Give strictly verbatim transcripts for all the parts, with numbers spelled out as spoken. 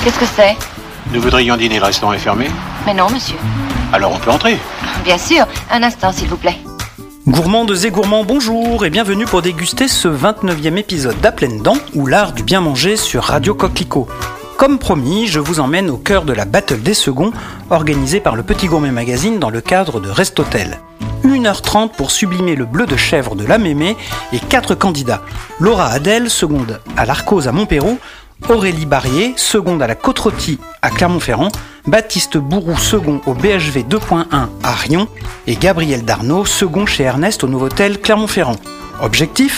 Qu'est-ce que c'est? Nous voudrions dîner, le restaurant est fermé. Mais non, monsieur. Alors on peut entrer. Bien sûr. Un instant, s'il vous plaît. Gourmandes et gourmands, bonjour et bienvenue pour déguster ce vingt-neuvième épisode d'À pleines dents ou l'art du bien manger sur Radio Coquelicot. Comme promis, je vous emmène au cœur de la Battle des Seconds organisée par le Petit Gourmet Magazine dans le cadre de Restotel. une heure trente pour sublimer le bleu de chèvre de la Mémé et quatre candidats. Laura Adel, seconde à l'Arcose à Montpérou, Aurélie Barrier, seconde à la Côte-Rôtie à Clermont-Ferrand, Baptiste Bourroux, second au B H V deux point un à Rion et Gabriel Darnaud, second chez Ernest au Novotel Clermont-Ferrand. Objectif :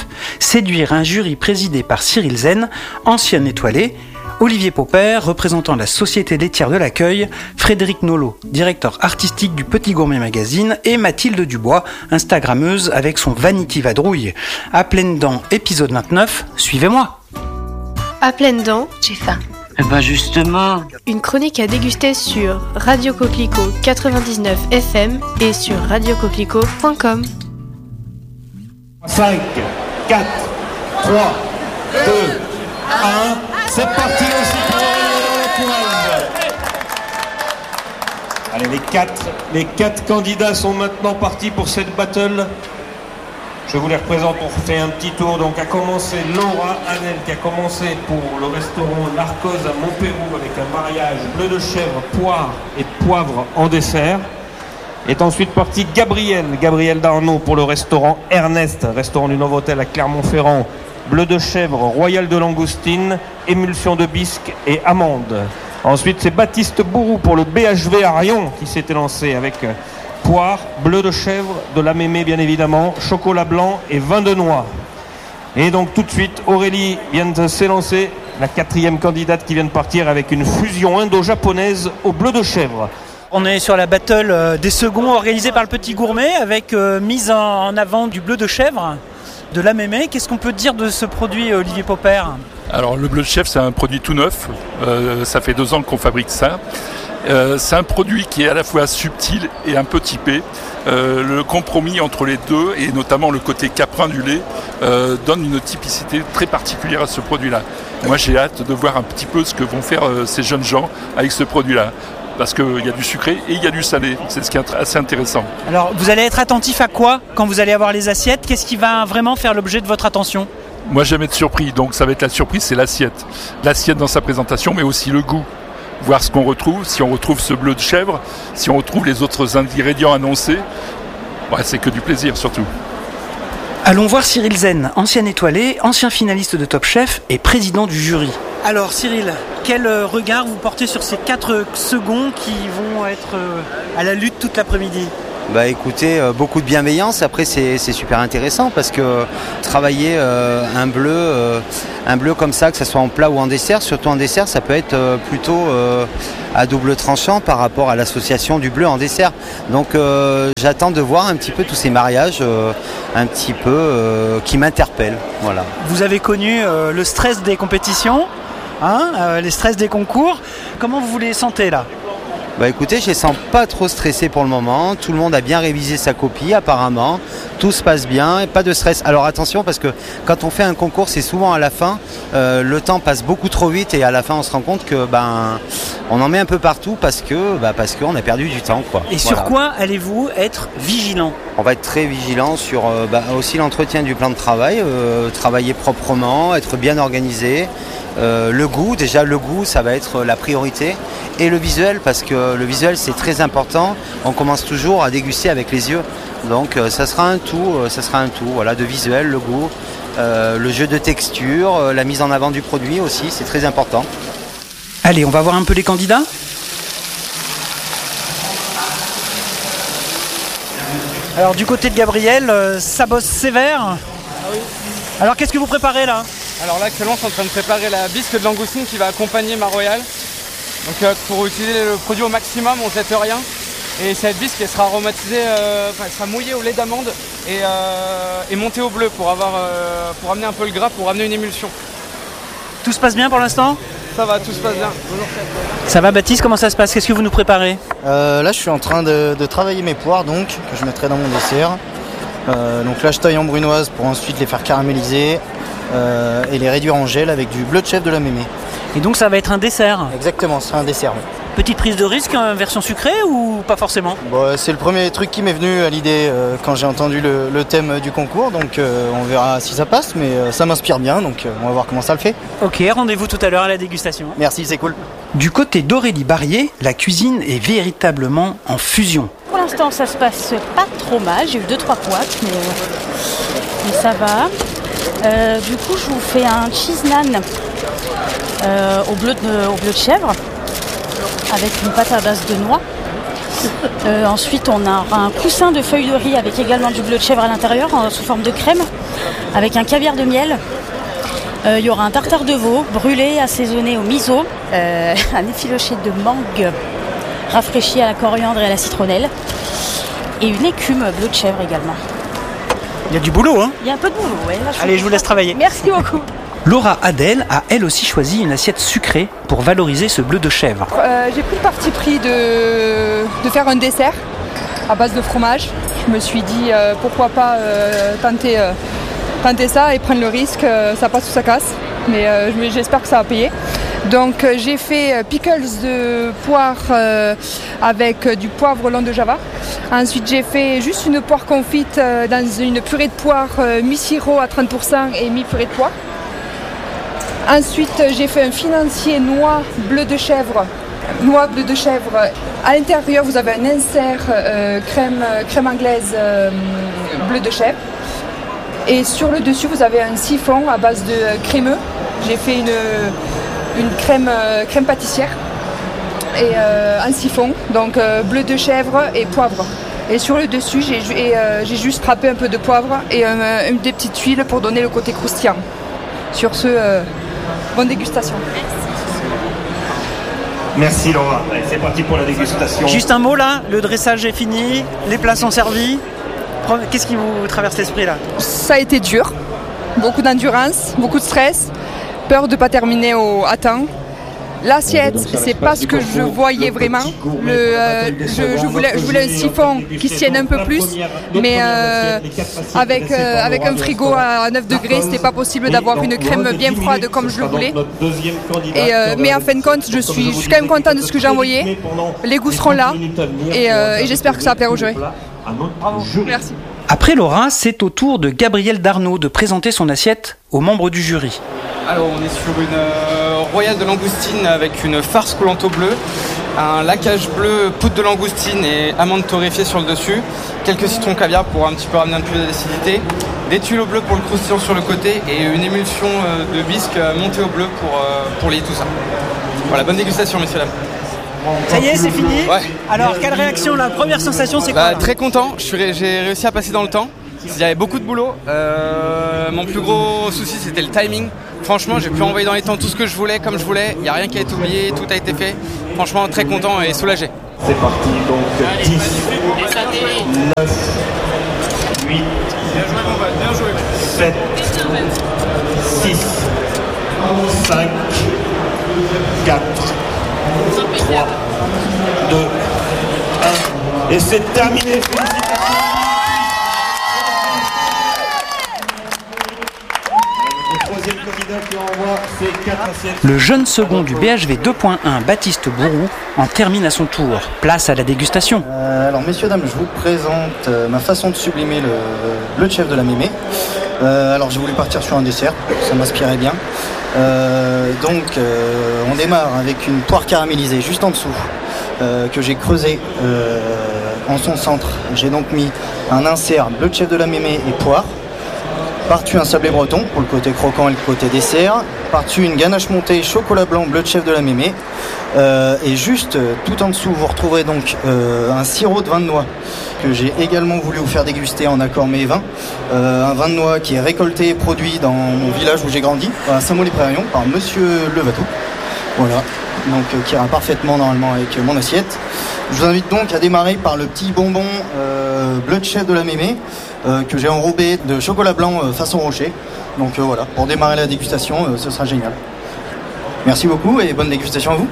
séduire un jury présidé par Cyril Zen, ancien étoilé, Olivier Popper, représentant la Société laitière de l'accueil, Frédéric Nolot, directeur artistique du Petit Gourmet Magazine, et Mathilde Dubois, instagrammeuse avec son Vanity Vadrouille. À pleines dents, épisode vingt-neuf, suivez-moi. À pleines dents, J'ai faim. Eh ben justement. une chronique à déguster sur Radio Coquelicot quatre-vingt-dix-neuf F M et sur radio coquelicot point com. cinq, quatre, trois, deux, un, c'est parti aussi pour dans la poêle. Allez, les quatre, les quatre candidats sont maintenant partis pour cette battle. Je vous les représente, on fait un petit tour. Donc a commencé Laura Adel qui a commencé pour le restaurant L'Arcose à Montpérou avec un mariage bleu de chèvre, poire et poivre en dessert. Est ensuite parti Gabriel, Gabriel Darnaud pour le restaurant Ernest, restaurant du Novotel à Clermont-Ferrand. Bleu de chèvre, royal de langoustine, émulsion de bisque et amande. Ensuite c'est Baptiste Bourroux pour le B H V à Rion qui s'était lancé avec poire, bleu de chèvre, de la Mémé bien évidemment, chocolat blanc et vin de noix. Et donc tout de suite Aurélie vient de s'élancer, la quatrième candidate qui vient de partir avec une fusion indo-japonaise au bleu de chèvre. On est sur la battle des seconds organisée par le Petit Gourmet avec euh, mise en avant du bleu de chèvre de la Mémé. Qu'est-ce qu'on peut dire de ce produit, Olivier Popper ? Alors le bleu de chèvre, c'est un produit tout neuf, euh, ça fait deux ans qu'on fabrique ça. Euh, c'est un produit qui est à la fois subtil et un peu typé. Euh, le compromis entre les deux, et notamment le côté caprin du lait, euh, donne une typicité très particulière à ce produit-là. Moi j'ai hâte de voir un petit peu ce que vont faire euh, ces jeunes gens avec ce produit-là. Parce qu'il y a du sucré et il y a du salé, c'est ce qui est assez intéressant. Alors vous allez être attentif à quoi quand vous allez avoir les assiettes ? Qu'est-ce qui va vraiment faire l'objet de votre attention ? Moi j'aime être surpris, donc ça va être la surprise, c'est l'assiette. L'assiette dans sa présentation, mais aussi le goût. Voir ce qu'on retrouve, si on retrouve ce bleu de chèvre, si on retrouve les autres ingrédients annoncés. Ouais, c'est que du plaisir surtout. Allons voir Cyril Zen, ancien étoilé, ancien finaliste de Top Chef et président du jury. Alors Cyril, quel regard vous portez sur ces quatre seconds qui vont être à la lutte toute l'après-midi ? Bah écoutez, euh, beaucoup de bienveillance. Après c'est, c'est super intéressant parce que travailler euh, un bleu, euh, un bleu comme ça, que ce soit en plat ou en dessert, surtout en dessert, ça peut être euh, plutôt euh, à double tranchant par rapport à l'association du bleu en dessert. Donc euh, j'attends de voir un petit peu tous ces mariages, euh, un petit peu euh, qui m'interpellent. Voilà. Vous avez connu euh, le stress des compétitions, hein, euh, les stress des concours. Comment vous les sentez là ? Bah écoutez, je ne sens pas trop stressé pour le moment. Tout le monde a bien révisé sa copie apparemment. Tout se passe bien et pas de stress. Alors attention parce que quand on fait un concours, c'est souvent à la fin. Euh, le temps passe beaucoup trop vite et à la fin on se rend compte que ben on en met un peu partout parce que bah, parce qu'on a perdu du temps quoi. Et voilà. Sur quoi allez-vous être vigilant ? On va être très vigilant sur euh, bah, aussi l'entretien du plan de travail, euh, travailler proprement, être bien organisé. Euh, le goût, déjà le goût ça va être la priorité et le visuel parce que le visuel c'est très important, on commence toujours à déguster avec les yeux donc euh, ça sera un tout, euh, ça sera un tout voilà, de visuel, le goût, euh, le jeu de texture, euh, la mise en avant du produit aussi, c'est très important. Allez, on va voir un peu les candidats. Alors du côté de Gabriel, euh, ça bosse sévère. Ah oui. Alors qu'est-ce que vous préparez là ? Alors là actuellement on est en train de préparer la bisque de langoustine qui va accompagner ma royale. Donc euh, pour utiliser le produit au maximum, on ne jette rien. Et cette bisque elle sera aromatisée, euh, enfin, elle sera mouillée au lait d'amande et, euh, et montée au bleu pour, avoir, euh, pour amener un peu le gras, pour amener une émulsion. Tout se passe bien pour l'instant ? Ça va, tout se passe bien. Bonjour. Ça va Baptiste, comment ça se passe ? Qu'est-ce que vous nous préparez ? euh, Là je suis en train de, de travailler mes poires donc, que je mettrai dans mon dessert. Euh, donc là je taille en brunoise pour ensuite les faire caraméliser euh, et les réduire en gel avec du bleu de chèvre de la Mémé. Et donc ça va être un dessert. Exactement, c'est un dessert. Oui. Petite prise de risque, hein, version sucrée ou pas forcément? Bon, c'est le premier truc qui m'est venu à l'idée euh, quand j'ai entendu le, le thème du concours, donc euh, on verra si ça passe, mais euh, ça m'inspire bien, donc euh, on va voir comment ça le fait. Ok, rendez-vous tout à l'heure à la dégustation. Merci, c'est cool. Du côté d'Aurélie Barrier, la cuisine est véritablement en fusion. Pour l'instant, ça se passe pas trop mal, j'ai eu deux trois couacs, mais, mais ça va. Euh, du coup, je vous fais un cheese naan euh, au, bleu de, au bleu de chèvre, avec une pâte à base de noix. Euh, ensuite, on a un coussin de feuilles de riz avec également du bleu de chèvre à l'intérieur, en, sous forme de crème, avec un caviar de miel. Il euh, y aura un tartare de veau brûlé, assaisonné au miso, euh, un effiloché de mangue rafraîchi à la coriandre et à la citronnelle, et une écume bleu de chèvre également. Il y a du boulot, hein? Il y a un peu de boulot, ouais. Là, je Allez, je vous laisse travailler. Merci beaucoup. Laura Adèle a elle aussi choisi une assiette sucrée pour valoriser ce bleu de chèvre. Euh, j'ai pris le parti pris de, de faire un dessert à base de fromage. Je me suis dit euh, pourquoi pas euh, tenter, euh, tenter ça et prendre le risque, euh, ça passe ou ça casse. Mais euh, j'espère que ça va payer. Donc euh, j'ai fait euh, pickles de poire euh, avec euh, du poivre long de Java. Ensuite j'ai fait juste une poire confite euh, dans une purée de poire euh, mi-sirop à trente pour cent et mi-purée de poire. Ensuite j'ai fait un financier noix bleu de chèvre. Noix bleu de chèvre. À l'intérieur vous avez un insert euh, crème, crème anglaise euh, bleu de chèvre. Et sur le dessus vous avez un siphon à base de euh, crémeux. J'ai fait une... une crème, euh, crème pâtissière et euh, un siphon, donc euh, bleu de chèvre et poivre. Et sur le dessus, j'ai, et, euh, j'ai juste râpé un peu de poivre et euh, une, des petites huiles pour donner le côté croustillant. Sur ce, euh, bonne dégustation. Merci Laura. Allez, c'est parti pour la dégustation. Juste un mot là, le dressage est fini, les plats sont servis. Qu'est-ce qui vous traverse l'esprit là? Ça a été dur, beaucoup d'endurance, beaucoup de stress. Peur de ne pas terminer au, à temps. L'assiette, c'est pas ce que je voyais vraiment. Le, euh, je, je, voulais, je voulais un siphon qui se tienne un peu plus, mais euh, avec, euh, avec un frigo à neuf degrés, c'était pas possible d'avoir une crème bien froide comme je le voulais. Et, euh, mais en fin de compte, je suis, je suis quand même contente de ce que j'ai envoyé. Les goûts seront là et, euh, et j'espère que ça va plaire aux jurés. Bravo. Merci. Après Laura, c'est au tour de Gabriel Darnaud de présenter son assiette aux membres du jury. Alors on est sur une euh, royale de langoustine avec une farce coulante au bleu, un laquage bleu, poudre de langoustine et amandes torréfiées sur le dessus, quelques citrons caviar pour un petit peu ramener un peu d'acidité, des tuiles au bleu pour le croustillant sur le côté et une émulsion euh, de bisque montée au bleu pour, euh, pour lier tout ça. Voilà, bonne dégustation messieurs dames. Ça y est, c'est fini. Ouais. Alors, quelle réaction, la première sensation, c'est quoi bah, Très content, je suis, j'ai réussi à passer dans le temps. Il y avait beaucoup de boulot. Euh, mon plus gros souci, c'était le timing. Franchement, j'ai pu envoyer dans les temps tout ce que je voulais, comme je voulais. Il n'y a rien qui a été oublié, tout a été fait. Franchement, très content et soulagé. C'est parti, donc dix, neuf, huit, sept, six, cinq, quatre, trois, deux, un. Et c'est terminé. Le jeune second du B H V deux point un, Baptiste Bourou, en termine à son tour. Place à la dégustation. Euh, alors messieurs, dames, je vous présente euh, ma façon de sublimer le bleu de chèvre de la mémé. Euh, alors j'ai voulu partir sur un dessert, ça m'inspirait bien. Euh, donc euh, on démarre avec une poire caramélisée juste en dessous, euh, que j'ai creusée euh, en son centre. J'ai donc mis un insert bleu de chèvre de la mémé et poire. Par-dessus un sablé breton pour le côté croquant et le côté dessert. Par-dessus une ganache montée chocolat blanc bleu de chèvre de la mémé. Euh, et juste euh, tout en dessous, vous retrouverez donc euh, un sirop de vin de noix que j'ai également voulu vous faire déguster en accord mets et vin. Euh, un vin de noix qui est récolté et produit dans mon village où j'ai grandi, à Saint-Maur-les-Prairies, par Monsieur Levatou. Voilà, donc euh, qui ira parfaitement normalement avec euh, mon assiette. Je vous invite donc à démarrer par le petit bonbon euh, bleu de chèvre de la mémé. Euh, que j'ai enrobé de chocolat blanc euh, façon rocher. Donc euh, voilà, pour démarrer la dégustation, euh, ce sera génial. Merci beaucoup et bonne dégustation à vous.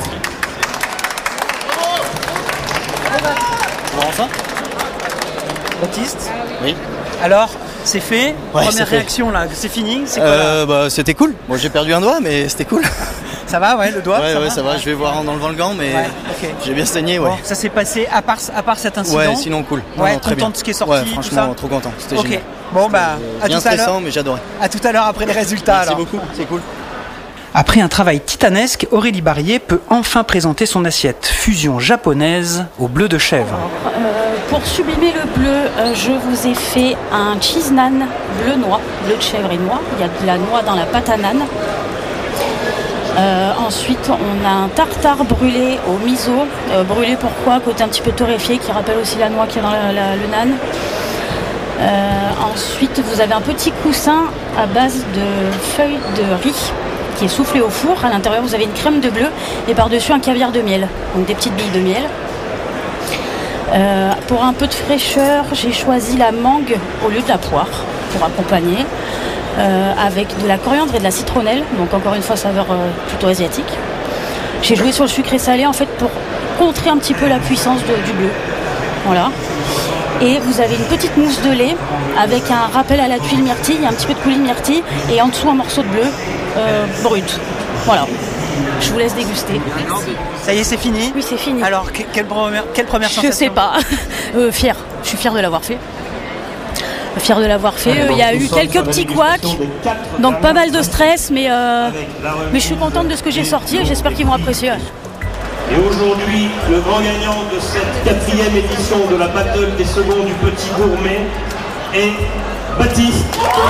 Enfin, Baptiste. Oui. Alors, c'est fait. Ouais, Première c'est fait. réaction là, c'est fini. C'est quoi, euh, là bah, c'était cool. Bon, j'ai perdu un doigt, mais c'était cool. Ça Ça va, ouais, le doigt. Ouais, ça ouais, va ça va. Je vais voir en enlevant le gant, mais ouais, okay. J'ai bien saigné, ouais. Bon, ça s'est passé à part, à part cet incident. Ouais, sinon cool. Ouais, non, non, très content bien. de ce qui est sorti. Ouais, franchement, trop content. C'était okay. génial. Bon, bah, à bien tout à l'heure. stressant, mais j'adorais. À tout à l'heure après les résultats. Merci alors. beaucoup, c'est cool. Après un travail titanesque, Aurélie Barrier peut enfin présenter son assiette. Fusion japonaise au bleu de chèvre. Alors, euh, pour sublimer le bleu, euh, je vous ai fait un cheese naan bleu noix, bleu de chèvre et noix. Il y a de la noix dans la pâte à naan. Euh, ensuite, on a un tartare brûlé au miso. Euh, brûlé pourquoi? Côté un petit peu torréfié qui rappelle aussi la noix qui est dans la, la, le naan. Euh, ensuite, vous avez un petit coussin à base de feuilles de riz qui est soufflé au four. À l'intérieur, vous avez une crème de bleu et par-dessus un caviar de miel, donc des petites billes de miel. Euh, pour un peu de fraîcheur, j'ai choisi la mangue au lieu de la poire pour accompagner, euh, avec de la coriandre et de la citronnelle, donc encore une fois saveur euh, plutôt asiatique. J'ai joué sur le sucré salé en fait pour contrer un petit peu la puissance de, du bleu. Voilà. Et vous avez une petite mousse de lait avec un rappel à la tuile myrtille, un petit peu de coulis de myrtille et en dessous un morceau de bleu euh, brut. Voilà. Je vous laisse déguster. Ça y est, c'est fini? Oui, c'est fini. Alors, que, quelle, première, quelle première sensation? Je sais pas. euh, fière. Je suis fière de l'avoir fait. Fière de l'avoir fait. Il y a eu quelques petits couacs, donc pas mal de stress, mais, euh, mais je suis contente de ce que j'ai sorti et j'espère qu'ils vont apprécier. Et aujourd'hui, le grand gagnant de cette quatrième édition de la Battle des seconds du Petit Gourmet est Baptiste.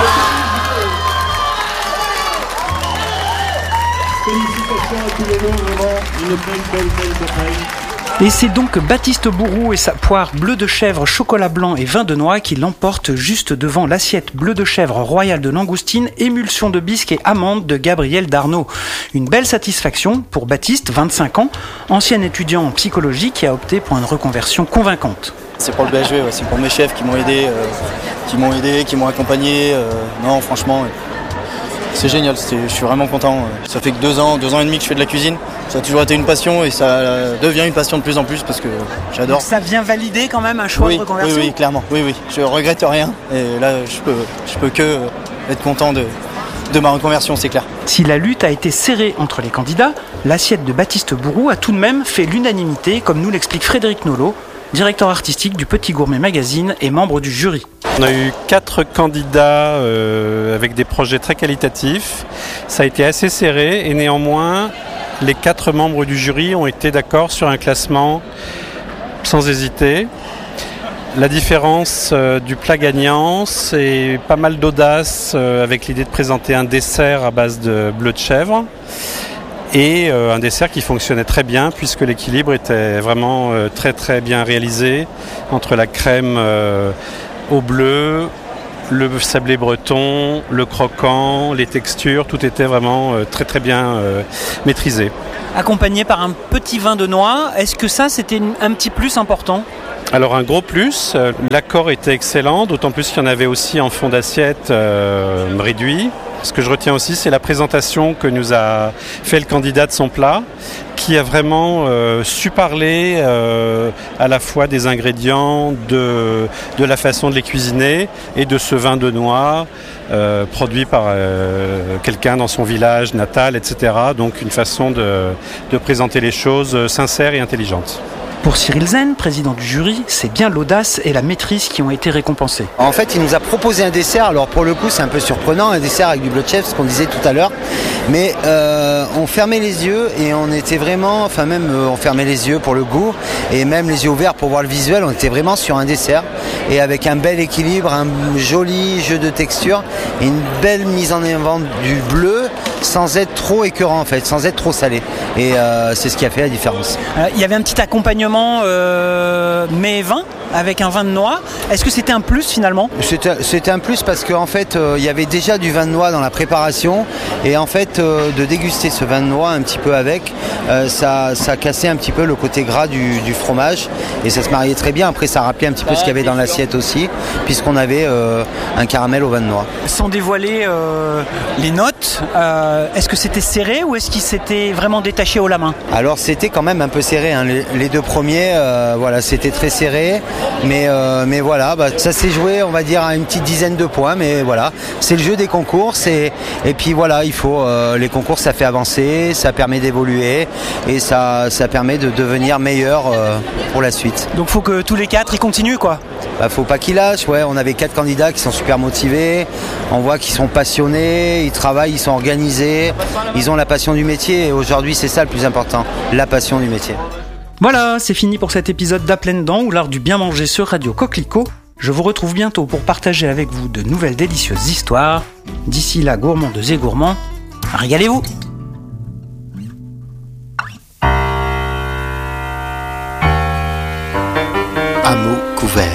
Félicitations à tous les deux, vraiment une belle, belle, belle bataille. Et c'est donc Baptiste Bourroux et sa poire bleu de chèvre, chocolat blanc et vin de noix qui l'emportent juste devant l'assiette bleu de chèvre royale de langoustine, émulsion de bisque et amande de Gabriel Darnaud. Une belle satisfaction pour Baptiste, vingt-cinq ans, ancien étudiant en psychologie qui a opté pour une reconversion convaincante. C'est pour le B H V, ouais, c'est pour mes chefs qui m'ont aidé, euh, qui m'ont aidé, qui m'ont accompagné. Euh, non, franchement, ouais. C'est génial, je suis vraiment content. Ça fait que deux ans, deux ans et demi que je fais de la cuisine. Ça a toujours été une passion et ça devient une passion de plus en plus parce que j'adore. Donc ça vient valider quand même un choix oui, de reconversion? Oui, oui, clairement. Oui, oui. Je regrette rien et là, je peux, je peux que être content de, de ma reconversion, c'est clair. Si la lutte a été serrée entre les candidats, l'assiette de Baptiste Bourroux a tout de même fait l'unanimité, comme nous l'explique Frédéric Nolot, directeur artistique du Petit Gourmet Magazine et membre du jury. On a eu quatre candidats euh, avec des projets très qualitatifs. Ça a été assez serré et néanmoins, les quatre membres du jury ont été d'accord sur un classement sans hésiter. La différence euh, du plat gagnant, c'est pas mal d'audace euh, avec l'idée de présenter un dessert à base de bleu de chèvre. Et euh, un dessert qui fonctionnait très bien puisque l'équilibre était vraiment euh, très très bien réalisé entre la crème euh, au bleu, le sablé breton, le croquant, les textures, tout était vraiment euh, très très bien euh, maîtrisé. Accompagné par un petit vin de noix, est-ce que ça c'était un petit plus important ? Alors un gros plus, euh, l'accord était excellent, d'autant plus qu'il y en avait aussi en fond d'assiette euh, réduit. Ce que je retiens aussi, c'est la présentation que nous a fait le candidat de son plat, qui a vraiment euh, su parler euh, à la fois des ingrédients, de, de la façon de les cuisiner et de ce vin de noix euh, produit par euh, quelqu'un dans son village natal, et cetera. Donc une façon de, de présenter les choses sincères et intelligentes. Pour Cyril Zen, président du jury, c'est bien l'audace et la maîtrise qui ont été récompensées. En fait, il nous a proposé un dessert. Alors pour le coup, c'est un peu surprenant, un dessert avec du bleu de chèvre, ce qu'on disait tout à l'heure. Mais euh, on fermait les yeux et on était vraiment, enfin même euh, on fermait les yeux pour le goût et même les yeux ouverts pour voir le visuel. On était vraiment sur un dessert et avec un bel équilibre, un joli jeu de texture et une belle mise en avant du bleu sans être trop écœurant en fait, sans être trop salé. Et euh, c'est ce qui a fait la différence. Euh, il y avait un petit accompagnement euh, mets vin avec un vin de noix. Est-ce que c'était un plus finalement ? C'était, c'était un plus parce qu'en fait euh, il y avait déjà du vin de noix dans la préparation et en fait euh, de déguster ce vin de noix un petit peu avec, euh, ça, ça cassait un petit peu le côté gras du, du fromage et ça se mariait très bien. Après ça rappelait un petit peu ce qu'il y avait dans l'assiette aussi puisqu'on avait euh, un caramel au vin de noix. Sans dévoiler euh, les notes, euh, est-ce que c'était serré ou est-ce qu'il s'était vraiment détaché haut la main ? Alors c'était quand même un peu serré, hein. les, les deux premiers, euh, voilà, c'était très serré. Mais, euh, mais voilà, bah, ça s'est joué, on va dire, à une petite dizaine de points. Mais voilà, c'est le jeu des concours. Et, et puis voilà, il faut euh, les concours, ça fait avancer, ça permet d'évoluer et ça, ça permet de devenir meilleur euh, pour la suite. Donc faut que tous les quatre ils continuent quoi. Bah, faut pas qu'ils lâchent, ouais. On avait quatre candidats qui sont super motivés. On voit qu'ils sont passionnés, ils travaillent, ils sont organisés, ils ont la passion du métier. Et aujourd'hui, c'est ça le plus important, la passion du métier. Voilà, c'est fini pour cet épisode d'À pleines dents ou l'art du bien manger sur Radio Coquelicot. Je vous retrouve bientôt pour partager avec vous de nouvelles délicieuses histoires. D'ici là, gourmandes et gourmands, régalez-vous! À mots couverts.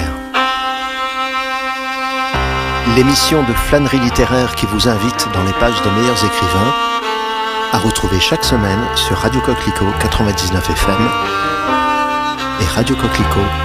L'émission de flânerie littéraire qui vous invite dans les pages des meilleurs écrivains, à retrouver chaque semaine sur Radio Coquelicot quatre-vingt-dix-neuf F M et Radio Coquelicot